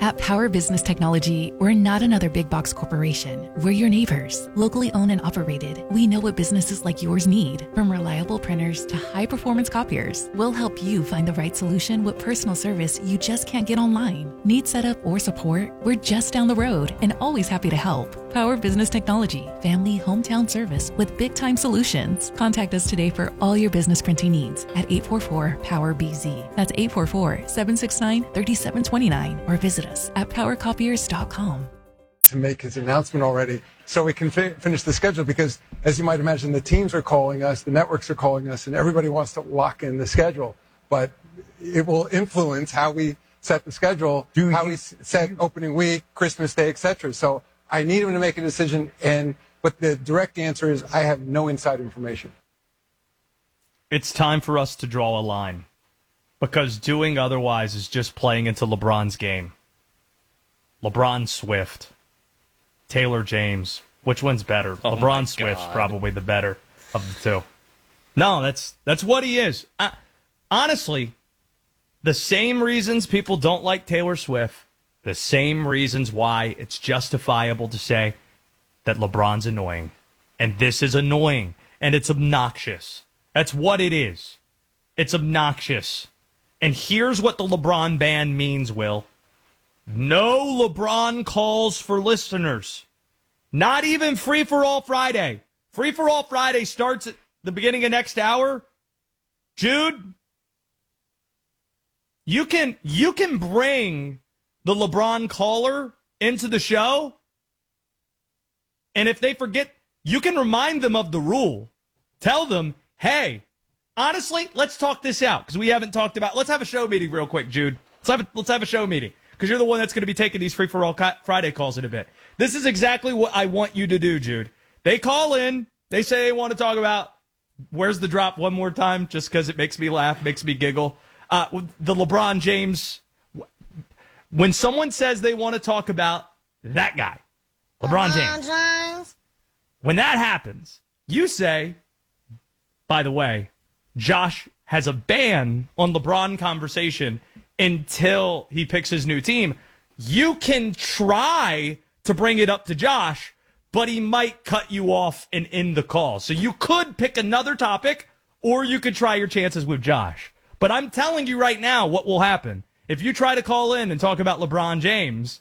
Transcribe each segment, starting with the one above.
At Power Business Technology, we're not another big box corporation. We're your neighbors, locally owned and operated. We know what businesses like yours need, from reliable printers to high-performance copiers. We'll help you find the right solution with personal service you just can't get online. Need setup or support? We're just down the road and always happy to help. Power Business Technology, family hometown service with big-time solutions. Contact us today for all your business printing needs at 844-POWER-BZ. That's 844-769-3729 or visit us at powercopiers.com. To make his announcement already so we can finish the schedule, because as you might imagine, the teams are calling us, the networks are calling us, and everybody wants to lock in the schedule. But it will influence how we set the schedule, how we set opening week, Christmas Day, etc. So I need him to make a decision, but the direct answer is I have no inside information. It's time for us to draw a line, because doing otherwise is just playing into LeBron's game. LeBron Swift, Taylor James, which one's better? Oh LeBron Swift's probably the better of the two. No, that's what he is. Honestly, the same reasons people don't like Taylor Swift, the same reasons why it's justifiable to say that LeBron's annoying. And this is annoying, and it's obnoxious. That's what it is. It's obnoxious. And here's what the LeBron ban means, Will. No LeBron calls for listeners. Not even Free for All Friday. Free for All Friday starts at the beginning of next hour. Jude, you can bring the LeBron caller into the show, and if they forget, you can remind them of the rule. Tell them, hey, honestly, let's talk this out, because we haven't talked about. Let's have a show meeting real quick, Jude. Let's have a show meeting, because you're the one that's going to be taking these Free for All Friday calls in a bit. This is exactly what I want you to do, Jude. They call in. They say they want to talk about, where's the drop one more time, just because it makes me laugh, makes me giggle. The LeBron James. When someone says they want to talk about that guy, LeBron James, when that happens, you say, by the way, Josh has a ban on LeBron conversation until he picks his new team. You can try to bring it up to Josh, but he might cut you off and end the call. So you could pick another topic, or you could try your chances with Josh. But I'm telling you right now what will happen. If you try to call in and talk about LeBron James,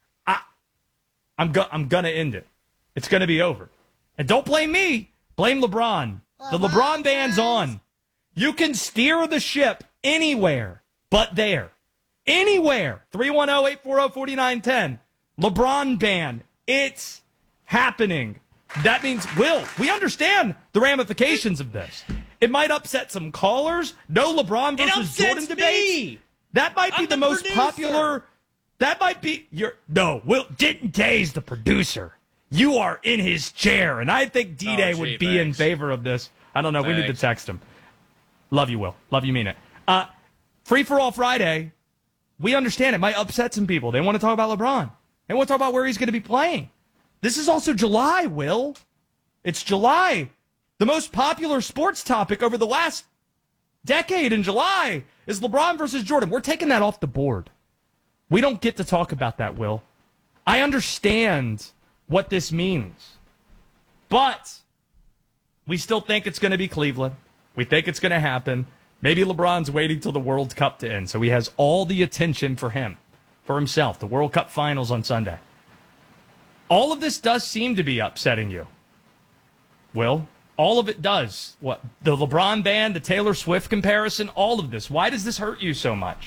I'm going to end it. It's going to be over. And don't blame me. Blame LeBron. The LeBron ban's on. You can steer the ship anywhere but there. Anywhere. 310-840-4910. LeBron ban. It's happening. That means, Will, we understand the ramifications of this. It might upset some callers. No LeBron versus Jordan debates. That might be the most popular. That might be your. No, Will, Day's the producer. You are in his chair, and I think D-Day would be in favor of this. I don't know. We need to text him. Love you, Will. Love you, mean it. Free for All Friday. We understand it might upset some people. They want to talk about LeBron. They want to talk about where he's going to be playing. This is also July, Will. It's July. The most popular sports topic over the last decade in July is LeBron versus Jordan. We're taking that off the board. We don't get to talk about that, Will. I understand what this means. But we still think it's going to be Cleveland. We think it's going to happen. Maybe LeBron's waiting till the World Cup to end, so he has all the attention for himself, the World Cup finals on Sunday. All of this does seem to be upsetting you, Will. All of it does. What? The LeBron ban, the Taylor Swift comparison, all of this. Why does this hurt you so much?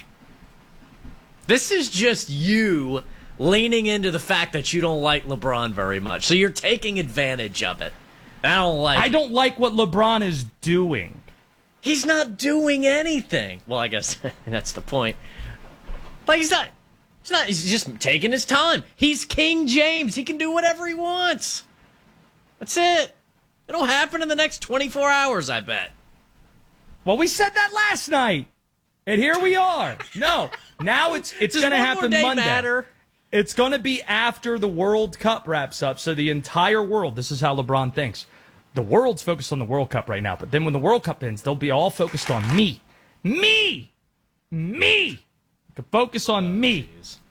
This is just you leaning into the fact that you don't like LeBron very much. So you're taking advantage of it. I don't like what LeBron is doing. He's not doing anything. Well, I guess that's the point. But he's not. He's just taking his time. He's King James. He can do whatever he wants. That's it. It'll happen in the next 24 hours, I bet. Well, we said that last night. And here we are. No, now it's going to happen Monday. Matter? It's going to be after the World Cup wraps up. So the entire world, this is how LeBron thinks. The world's focused on the World Cup right now. But then when the World Cup ends, they'll be all focused on me. Me! To focus on me.